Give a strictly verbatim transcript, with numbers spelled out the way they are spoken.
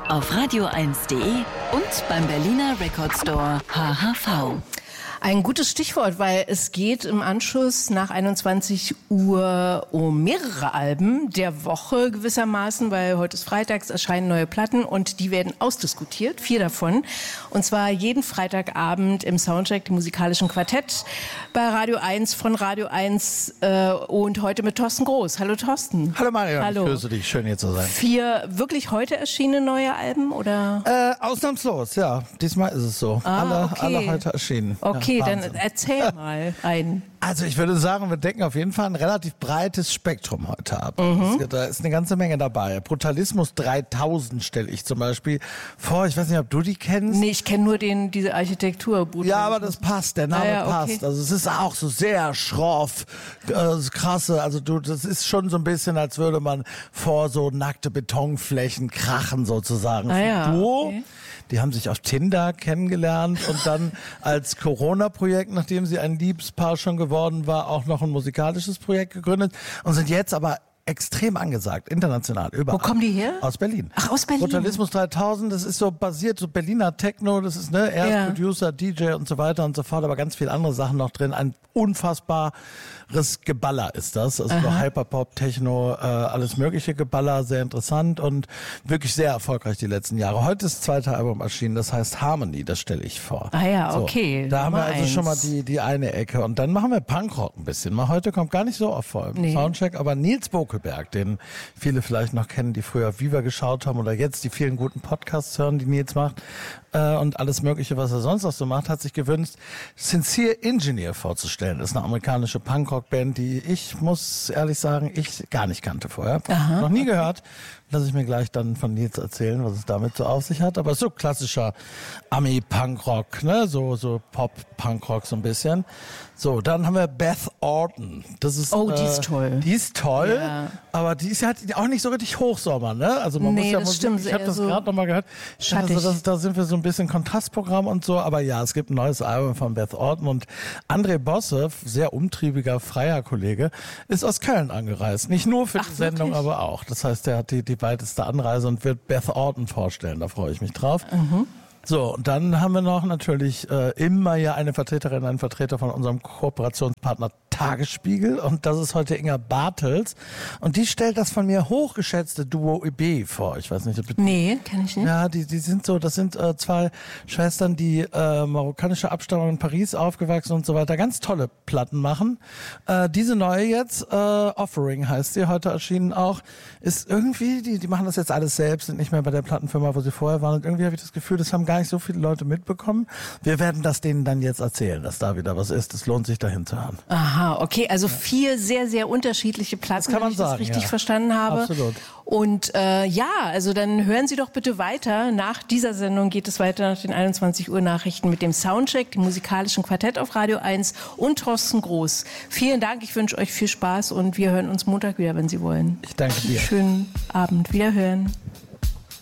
auf radio eins punkt de und beim Berliner Record Store H H V. Ein gutes Stichwort, weil es geht im Anschluss nach einundzwanzig Uhr um mehrere Alben der Woche gewissermaßen, weil heute ist Freitags, erscheinen neue Platten und die werden ausdiskutiert, vier davon. Und zwar jeden Freitagabend im Soundcheck, dem musikalischen Quartett bei Radio eins von Radio eins äh, und heute mit Thorsten Groß. Hallo Thorsten. Hallo Marion, Hallo. Ich grüße dich, schön hier zu sein. Vier wirklich heute erschienene neue Alben oder? Äh, ausnahmslos, ja. Diesmal ist es so. Ah, alle, okay. alle heute erschienen. Okay, ja, dann erzähl mal einen. Also ich würde sagen, wir decken auf jeden Fall ein relativ breites Spektrum heute ab. Mhm. Da ist eine ganze Menge dabei. Brutalismus dreitausend stelle ich zum Beispiel vor. Ich weiß nicht, ob du die kennst. Nee, ich kenne nur den, diese Architektur. Ja, aber das passt, der Name ah, ja, okay. passt. Also es ist auch so sehr schroff, äh, krasse. Also du, das ist schon so ein bisschen, als würde man vor so nackte Betonflächen krachen sozusagen. Ah, ja, Duo. Okay. Die haben sich auf Tinder kennengelernt und dann als Corona-Projekt, nachdem sie ein Liebespaar schon geworden war, auch noch ein musikalisches Projekt gegründet und sind jetzt aber extrem angesagt, international, überall. Wo kommen die her? Aus Berlin. Ach, aus Berlin. Brutalismus dreitausend, das ist so basiert, so Berliner Techno, das ist, ne, er ist ja. Producer, D J und so weiter und so fort, aber ganz viele andere Sachen noch drin. Ein unfassbares Geballer ist das. Also so Hyperpop, Techno, äh, alles mögliche Geballer, sehr interessant und wirklich sehr erfolgreich die letzten Jahre. Heute ist das zweite Album erschienen, das heißt Harmony, das stelle ich vor. Ah ja, so, okay. Da haben wir also eins. schon mal die, die eine Ecke und dann machen wir Punkrock ein bisschen. Mal heute kommt gar nicht so oft vor im nee. Soundcheck, aber Nils Bokelberg, den viele vielleicht noch kennen, die früher Viva geschaut haben oder jetzt die vielen guten Podcasts hören, die Nils macht äh, und alles Mögliche, was er sonst noch so macht, hat sich gewünscht, Sincere Engineer vorzustellen. Das ist eine amerikanische Punkrock-Band, die ich, muss ehrlich sagen, ich gar nicht kannte vorher. Aha, noch nie okay. gehört. Lass ich mir gleich dann von Nils erzählen, was es damit so auf sich hat. Aber so klassischer Ami-Punkrock, ne? So, so Pop-Punkrock so ein bisschen. So, dann haben wir Beth Orton. Das ist, oh, die äh, ist toll. Die ist toll, ja. aber die ist ja halt auch nicht so richtig Hochsommer, ne? Also man nee, muss ja, das muss, stimmt, ich habe das so gerade nochmal gehört. Schattig. Also das, da sind wir so ein bisschen Kontrastprogramm und so, aber ja, es gibt ein neues Album von Beth Orton und André Bosse, sehr umtriebiger, freier Kollege, ist aus Köln angereist. Nicht nur für Ach, die Sendung, wirklich? aber auch. Das heißt, der hat die, die weiteste Anreise und wird Beth Orton vorstellen. Da freue ich mich drauf. Mhm. So, und dann haben wir noch natürlich äh, immer ja eine Vertreterin, einen Vertreter von unserem Kooperationspartner Tagesspiegel und das ist heute Inga Bartels und die stellt das von mir hochgeschätzte Duo E B vor. Ich weiß nicht, ob du Nee, kenn ich nicht. Ja, die, die sind so, das sind äh, zwei Schwestern, die äh, marokkanische Abstammung in Paris aufgewachsen und so weiter, ganz tolle Platten machen. Äh, diese neue jetzt, äh, Offering heißt sie, heute erschienen auch, ist irgendwie, die, die machen das jetzt alles selbst, sind nicht mehr bei der Plattenfirma, wo sie vorher waren und irgendwie habe ich das Gefühl, das haben gar nicht so viele Leute mitbekommen. Wir werden das denen dann jetzt erzählen, dass da wieder was ist. Es lohnt sich dahin zu hören. Aha, okay, also vier sehr, sehr unterschiedliche Platten, das kann man wenn ich sagen, das richtig ja. verstanden habe. Absolut. Und äh, ja, also dann hören Sie doch bitte weiter. Nach dieser Sendung geht es weiter nach den einundzwanzig Uhr Nachrichten mit dem Soundcheck, dem musikalischen Quartett auf Radio eins und Thorsten Groß. Vielen Dank, ich wünsche euch viel Spaß und wir hören uns Montag wieder, wenn Sie wollen. Ich danke dir. Schönen Abend, wiederhören.